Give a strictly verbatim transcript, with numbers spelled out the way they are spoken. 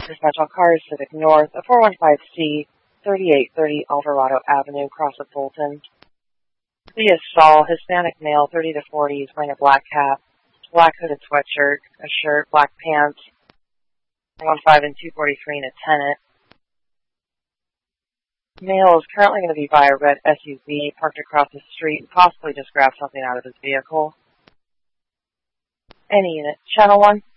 Dispatch all cars, Civic North, a four one five C, thirty-eight thirty Alvarado Avenue, cross of Fulton. Leah Saul, Hispanic male, thirty to forty, is wearing a black cap, black hooded sweatshirt, a shirt, black pants, one five and two forty-three, and a tenant. Male is currently going to be by a red S U V parked across the street, possibly just grabbed something out of his vehicle. Any unit, Channel one.